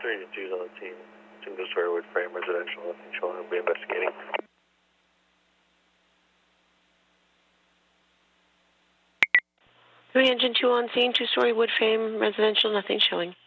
32's on the team. Single-story wood frame, residential, nothing showing. We'll be investigating. Engine 2 on scene, two-story wood frame, residential, nothing showing.